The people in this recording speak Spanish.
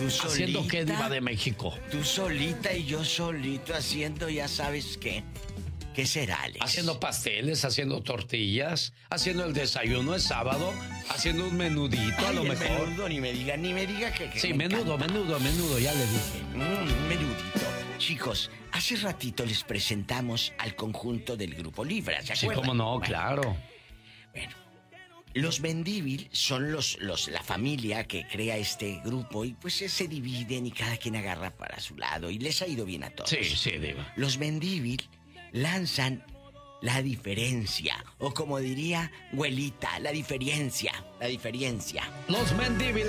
¿Haciendo qué, Diva de México? Tú solita y yo solito haciendo, ya sabes qué. ¿Qué será, Alex? Haciendo pasteles, haciendo tortillas, haciendo el desayuno el sábado, haciendo un menudito. A lo mejor. Menudo, ni me diga que sí, me menudo, ya le dije. Menudito. Chicos, hace ratito les presentamos al conjunto del Grupo Libra, ¿se acuerdan? Sí, cómo no, bueno, claro. Bueno, los Mendívil son la familia que crea este grupo y pues se dividen y cada quien agarra para su lado y les ha ido bien a todos. Sí, Diva. Los Mendívil lanzan La Diferencia, o como diría Güelita, la diferencia. Los Mendívil